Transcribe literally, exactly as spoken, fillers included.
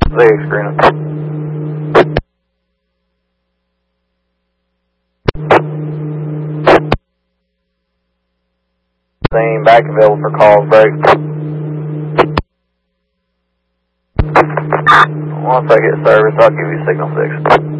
Zig screening. Scene back available for calls, break. Once I get service, I'll give you signal six.